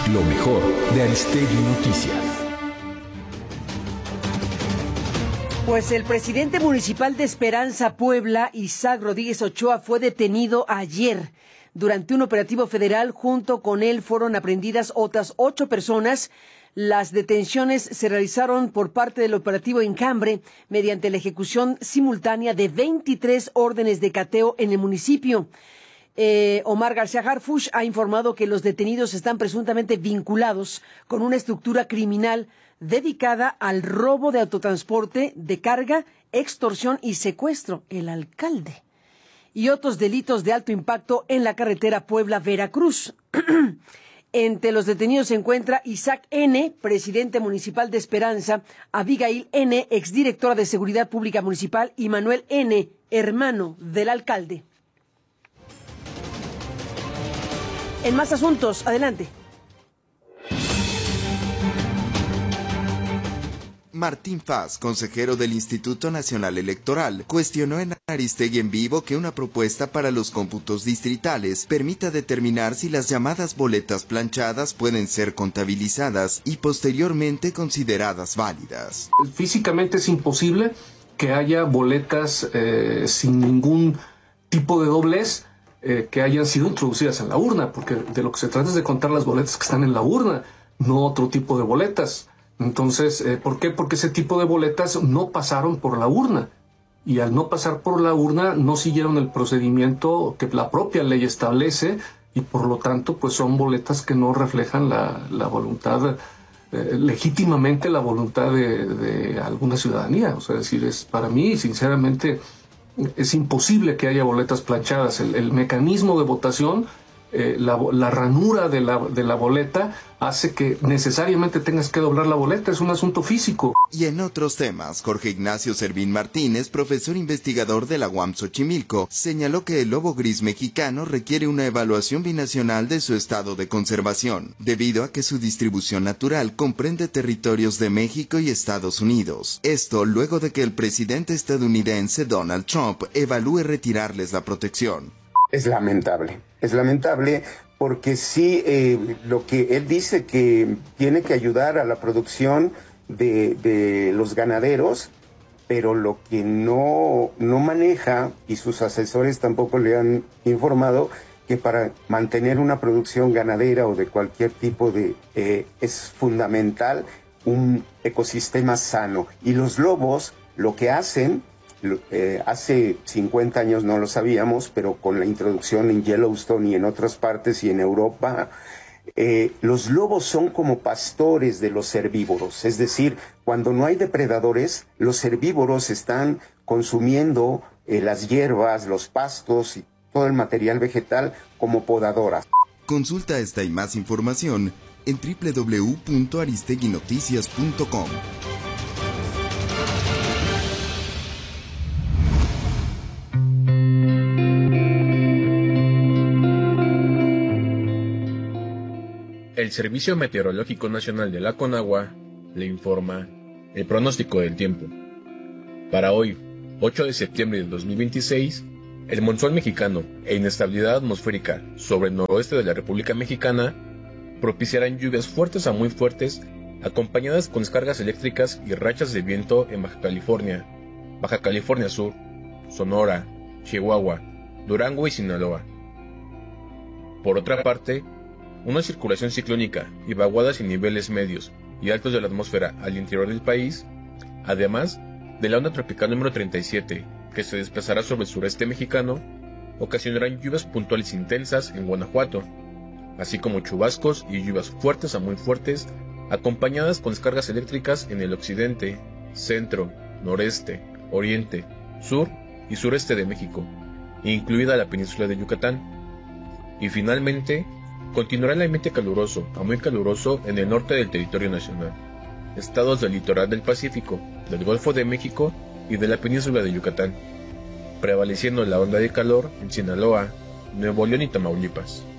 Lo mejor de Aristegui Noticias. Pues el presidente municipal de Esperanza, Puebla, Isaac Rodríguez Ochoa, fue detenido ayer. Durante un operativo federal, junto con él fueron aprehendidas otras 8 personas. Las detenciones se realizaron por parte del operativo Encambre mediante la ejecución simultánea de 23 órdenes de cateo en el municipio. Omar García Harfuch ha informado que los detenidos están presuntamente vinculados con una estructura criminal dedicada al robo de autotransporte, de carga, extorsión y secuestro. El alcalde. Y otros delitos de alto impacto en la carretera Puebla-Veracruz. Entre los detenidos se encuentra Isaac N., presidente municipal de Esperanza, Abigail N., exdirectora de Seguridad Pública Municipal, y Manuel N., hermano del alcalde. En más asuntos, adelante. Martín Faz, consejero del Instituto Nacional Electoral, cuestionó en Aristegui en Vivo que una propuesta para los cómputos distritales permita determinar si las llamadas boletas planchadas pueden ser contabilizadas y posteriormente consideradas válidas. Físicamente es imposible que haya boletas sin ningún tipo de doblez que hayan sido introducidas en la urna, porque de lo que se trata es de contar las boletas que están en la urna, no otro tipo de boletas. Entonces, ¿por qué? Porque ese tipo de boletas no pasaron por la urna, y al no pasar por la urna no siguieron el procedimiento que la propia ley establece, y por lo tanto pues son boletas que no reflejan la voluntad, legítimamente la voluntad de alguna ciudadanía. O sea, es decir, para mí, sinceramente, es imposible que haya boletas planchadas. El mecanismo de votación, la ranura de la boleta hace que necesariamente tengas que doblar la boleta. Es un asunto físico. Y en otros temas, Jorge Ignacio Servín Martínez, profesor investigador de la UAM Xochimilco, señaló que el lobo gris mexicano requiere una evaluación binacional de su estado de conservación, debido a que su distribución natural comprende territorios de México y Estados Unidos. Esto luego de que el presidente estadounidense Donald Trump evalúe retirarles la protección. Es lamentable porque sí, lo que él dice que tiene que ayudar a la producción de los ganaderos, pero lo que no maneja, y sus asesores tampoco le han informado, que para mantener una producción ganadera o de cualquier tipo es fundamental un ecosistema sano. Y los lobos lo que hacen, hace 50 años no lo sabíamos, pero con la introducción en Yellowstone y en otras partes y en Europa, los lobos son como pastores de los herbívoros. Es decir, cuando no hay depredadores, los herbívoros están consumiendo las hierbas, los pastos y todo el material vegetal como podadoras. Consulta esta y más información en www.aristeguinoticias.com. El Servicio Meteorológico Nacional de la Conagua le informa el pronóstico del tiempo. Para hoy, 8 de septiembre de 2026, el monzón mexicano e inestabilidad atmosférica sobre el noroeste de la República Mexicana propiciarán lluvias fuertes a muy fuertes, acompañadas con descargas eléctricas y rachas de viento en Baja California Sur, Sonora, Chihuahua, Durango y Sinaloa. Por otra parte, una circulación ciclónica y vaguadas en niveles medios y altos de la atmósfera al interior del país, además de la onda tropical número 37, que se desplazará sobre el sureste mexicano, ocasionarán lluvias puntuales intensas en Guanajuato, así como chubascos y lluvias fuertes a muy fuertes, acompañadas con descargas eléctricas en el occidente, centro, noreste, oriente, sur y sureste de México, incluida la península de Yucatán. Y finalmente, continuará el ambiente caluroso a muy caluroso en el norte del territorio nacional, estados del litoral del Pacífico, del Golfo de México y de la península de Yucatán, prevaleciendo la onda de calor en Sinaloa, Nuevo León y Tamaulipas.